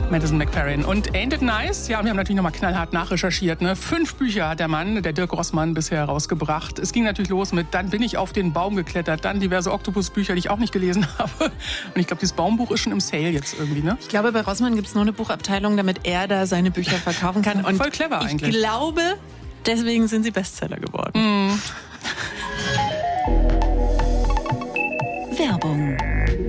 Madison McFerrin. Und Ain't It Nice? Ja, wir haben natürlich nochmal knallhart nachrecherchiert. 5 Bücher hat der Mann, der Dirk Rossmann, bisher rausgebracht. Es ging natürlich los mit Dann bin ich auf den Baum geklettert, dann diverse Oktopus-Bücher, die ich auch nicht gelesen habe. Und ich glaube, dieses Baumbuch ist schon im Sale jetzt irgendwie, ne? Ich glaube, bei Rossmann gibt es nur eine Buchabteilung, damit er da seine Bücher verkaufen kann. Und voll clever eigentlich. Ich glaube, deswegen sind sie Bestseller geworden. Werbung.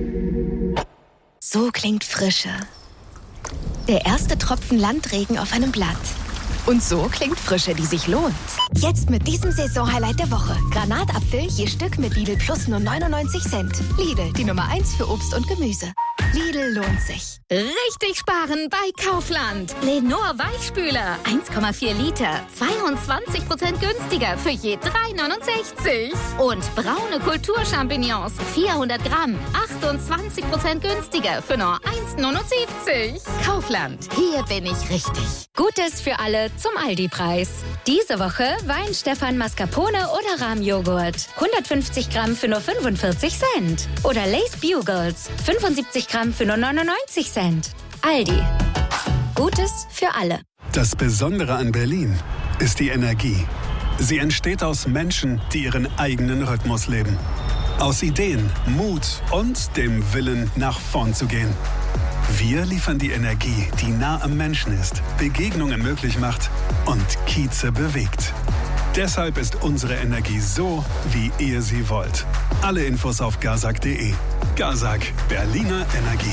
So klingt Frische. Der erste Tropfen Landregen auf einem Blatt. Und so klingt Frische, die sich lohnt. Jetzt mit diesem Saisonhighlight der Woche. Granatapfel je Stück mit Lidl Plus nur 99 Cent. Lidl, die Nummer 1 für Obst und Gemüse. Lidl lohnt sich. Richtig sparen bei Kaufland. Lenor Weichspüler, 1,4 Liter, 22% günstiger für je 3,69. Und braune Kulturchampignons, 400 Gramm, 28% günstiger für nur 1,79. Kaufland, hier bin ich richtig. Gutes für alle zum Aldi-Preis. Diese Woche Wein Stefan Mascarpone oder Rahmjoghurt. 150 Gramm für nur 45 Cent. Oder Lay's Bugles, 75 Gramm für nur 99 Cent. Aldi. Gutes für alle. Das Besondere an Berlin ist die Energie. Sie entsteht aus Menschen, die ihren eigenen Rhythmus leben. Aus Ideen, Mut und dem Willen, nach vorn zu gehen. Wir liefern die Energie, die nah am Menschen ist, Begegnungen möglich macht und Kieze bewegt. Deshalb ist unsere Energie so, wie ihr sie wollt. Alle Infos auf gazak.de. Gazak, Berliner Energie.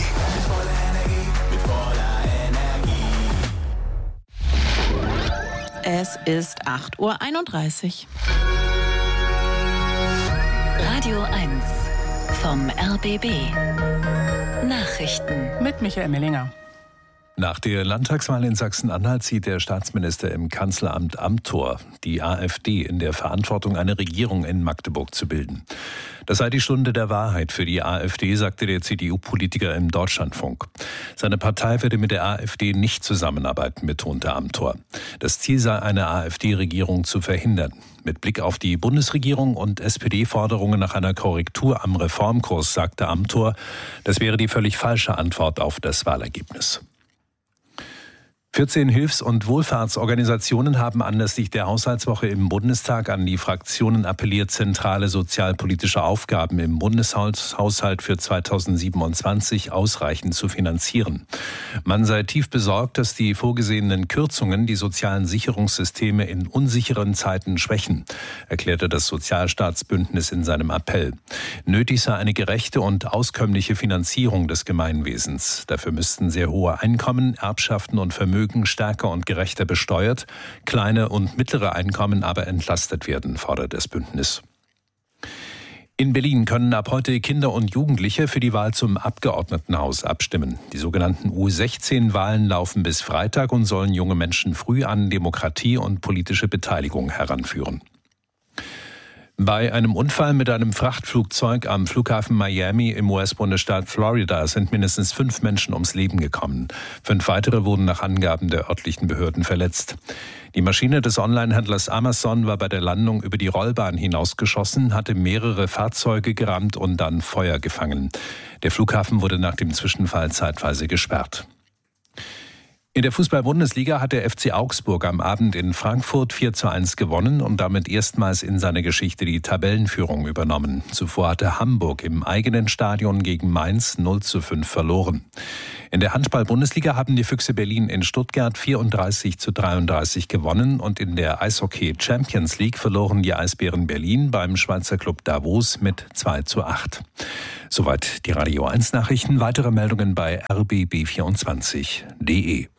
Es ist 8:31 Uhr. Radio 1 vom RBB. Nachrichten Mit Michael Mellinger. Nach der Landtagswahl in Sachsen-Anhalt sieht der Staatsminister im Kanzleramt Amthor die AfD in der Verantwortung, eine Regierung in Magdeburg zu bilden. Das sei die Stunde der Wahrheit für die AfD, sagte der CDU-Politiker im Deutschlandfunk. Seine Partei werde mit der AfD nicht zusammenarbeiten, betonte Amthor. Das Ziel sei, eine AfD-Regierung zu verhindern. Mit Blick auf die Bundesregierung und SPD-Forderungen nach einer Korrektur am Reformkurs, sagte Amthor, das wäre die völlig falsche Antwort auf das Wahlergebnis. 14 Hilfs- und Wohlfahrtsorganisationen haben anlässlich der Haushaltswoche im Bundestag an die Fraktionen appelliert, zentrale sozialpolitische Aufgaben im Bundeshaushalt für 2027 ausreichend zu finanzieren. Man sei tief besorgt, dass die vorgesehenen Kürzungen die sozialen Sicherungssysteme in unsicheren Zeiten schwächen, erklärte das Sozialstaatsbündnis in seinem Appell. Nötig sei eine gerechte und auskömmliche Finanzierung des Gemeinwesens. Dafür müssten sehr hohe Einkommen, Erbschaften und Vermögen stärker und gerechter besteuert, kleine und mittlere Einkommen aber entlastet werden, fordert das Bündnis. In Berlin können ab heute Kinder und Jugendliche für die Wahl zum Abgeordnetenhaus abstimmen. Die sogenannten U16-Wahlen laufen bis Freitag und sollen junge Menschen früh an Demokratie und politische Beteiligung heranführen. Bei einem Unfall mit einem Frachtflugzeug am Flughafen Miami im US-Bundesstaat Florida sind mindestens 5 Menschen ums Leben gekommen. 5 weitere wurden nach Angaben der örtlichen Behörden verletzt. Die Maschine des Onlinehändlers Amazon war bei der Landung über die Rollbahn hinausgeschossen, hatte mehrere Fahrzeuge gerammt und dann Feuer gefangen. Der Flughafen wurde nach dem Zwischenfall zeitweise gesperrt. In der Fußball-Bundesliga hat der FC Augsburg am Abend in Frankfurt 4:1 gewonnen und damit erstmals in seiner Geschichte die Tabellenführung übernommen. Zuvor hatte Hamburg im eigenen Stadion gegen Mainz 0:5 verloren. In der Handball-Bundesliga haben die Füchse Berlin in Stuttgart 34:33 gewonnen und in der Eishockey-Champions League verloren die Eisbären Berlin beim Schweizer Club Davos mit 2:8. Soweit die Radio 1 Nachrichten. Weitere Meldungen bei rbb24.de.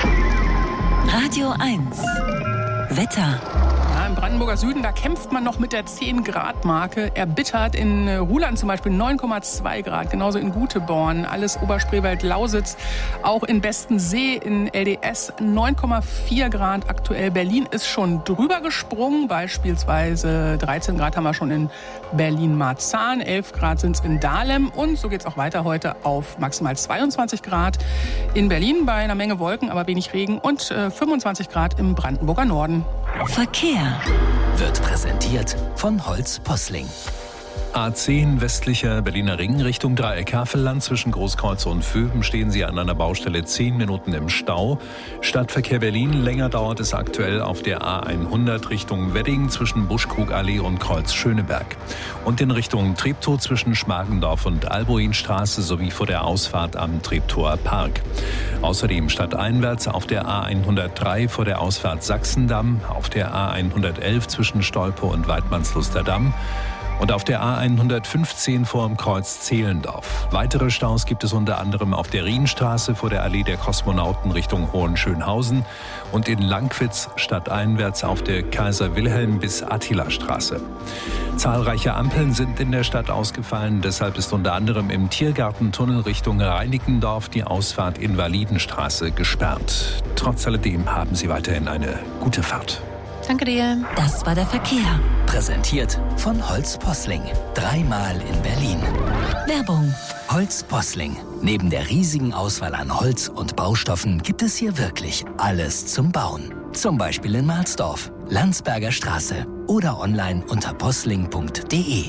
Radio 1 Wetter. Ja, im Brandenburger Süden, da kämpft man noch mit der 10-Grad-Marke. Erbittert in Ruhland zum Beispiel 9,2 Grad, genauso in Guteborn, alles Oberspreewald, Lausitz, auch in Bestensee, in LDS 9,4 Grad aktuell. Berlin ist schon drüber gesprungen, beispielsweise 13 Grad haben wir schon in Berlin-Marzahn, 11 Grad sind es in Dahlem und so geht es auch weiter heute auf maximal 22 Grad in Berlin bei einer Menge Wolken, aber wenig Regen und 25 Grad im Brandenburger Norden. Verkehr wird präsentiert von Holz Posling. A10 westlicher Berliner Ring Richtung Dreieck Havelland. Zwischen Großkreuz und Vöben stehen Sie an einer Baustelle 10 Minuten im Stau. Stadtverkehr Berlin, länger dauert es aktuell auf der A100 Richtung Wedding zwischen Buschkrugallee und Kreuz Schöneberg. Und in Richtung Treptow zwischen Schmargendorf und Albuinstraße sowie vor der Ausfahrt am Treptower Park. Außerdem stadteinwärts auf der A103 vor der Ausfahrt Sachsendamm, auf der A111 zwischen Stolpe und Weidmannslusterdamm und auf der A115 vor dem Kreuz Zehlendorf. Weitere Staus gibt es unter anderem auf der Rienstraße vor der Allee der Kosmonauten Richtung Hohenschönhausen und in Langwitz stadteinwärts auf der Kaiser-Wilhelm- bis Attila-Straße. Zahlreiche Ampeln sind in der Stadt ausgefallen. Deshalb ist unter anderem im Tiergartentunnel Richtung Reinickendorf die Ausfahrt Invalidenstraße gesperrt. Trotz alledem haben Sie weiterhin eine gute Fahrt. Danke dir. Das war der Verkehr. Präsentiert von Holz Posling. 3-mal in Berlin. Werbung. Holz Posling. Neben der riesigen Auswahl an Holz und Baustoffen gibt es hier wirklich alles zum Bauen. Zum Beispiel in Mahlsdorf, Landsberger Straße oder online unter posling.de.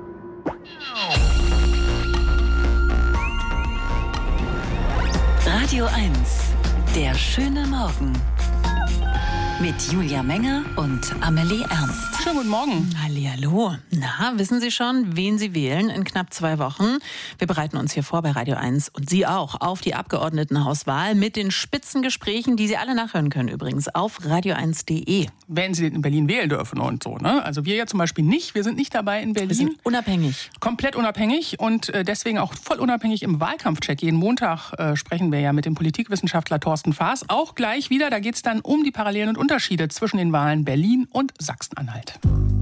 Radio 1. Der schöne Morgen. Mit Julia Menger und Amelie Ernst. Schönen guten Morgen. Hallihallo. Na, wissen Sie schon, wen Sie wählen in knapp 2 Wochen? Wir bereiten uns hier vor bei Radio 1 und Sie auch auf die Abgeordnetenhauswahl mit den Spitzengesprächen, die Sie alle nachhören können übrigens auf radio1.de. Wenn Sie in Berlin wählen dürfen und so, ne? Also wir ja zum Beispiel nicht. Wir sind nicht dabei in Berlin. Wir sind unabhängig. Komplett unabhängig und deswegen auch voll unabhängig im Wahlkampfcheck. Jeden Montag sprechen wir ja mit dem Politikwissenschaftler Thorsten Faas. Auch gleich wieder, da geht es dann um die Parallelen und Unterschiede zwischen den Wahlen Berlin und Sachsen-Anhalt.